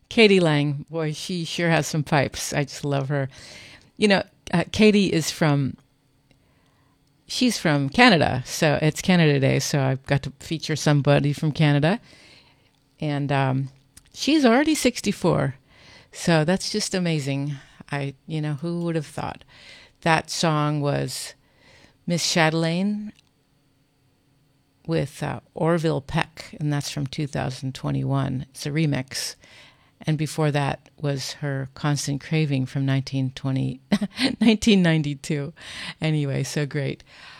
Katie Lang, boy, she sure has some pipes. I just love her. You know, Katie she's from Canada, so it's Canada Day, so I've got to feature somebody from Canada. And she's already 64, so that's just amazing. Who would have thought? That song was Miss Chatelaine with Orville Peck, and that's from 2021. It's a remix. And before that was her Constant Craving from 1992. Anyway, so great.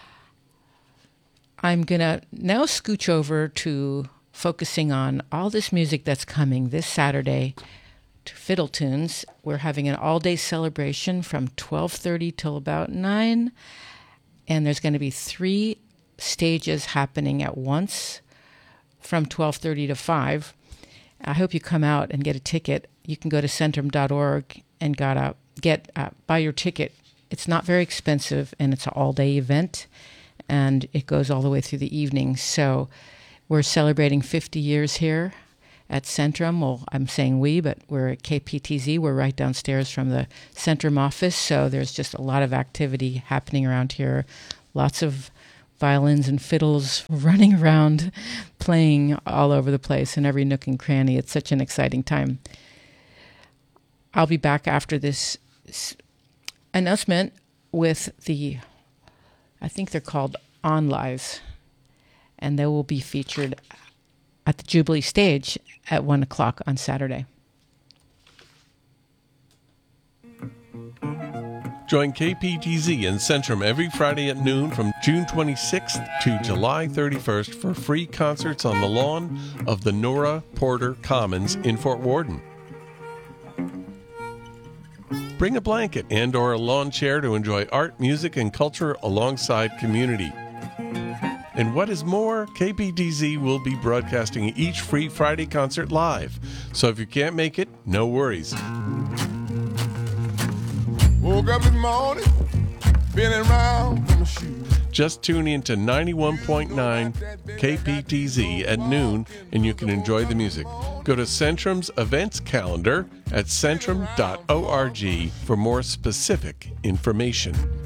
I'm going to now scooch over to focusing on all this music that's coming this Saturday to Fiddle Tunes. We're having an all-day celebration from 12:30 till about 9. And there's going to be 3 stages happening at once from 12:30 to 5. I hope you come out and get a ticket. You can go to centrum.org and buy your ticket. It's not very expensive, and it's an all-day event, and it goes all the way through the evening. So we're celebrating 50 years here at Centrum. Well, I'm saying we, but we're at KPTZ. We're right downstairs from the Centrum office, so there's just a lot of activity happening around here. Lots of violins and fiddles running around, playing all over the place in every nook and cranny. It's such an exciting time. I'll be back after this announcement with I think they're called OnLives, and they will be featured at the Jubilee stage at 1 o'clock on Saturday. Join KPTZ and Centrum every Friday at noon from June 26th to July 31st for free concerts on the lawn of the Nora Porter Commons in Fort Worden. Bring a blanket and or a lawn chair to enjoy art, music, and culture alongside community. And what is more, KPTZ will be broadcasting each free Friday concert live. So if you can't make it, no worries. Woke up this morning, feeling round in my shoes. Just tune in to 91.9 KPTZ at noon and you can enjoy the music. Go to Centrum's events calendar at centrum.org for more specific information.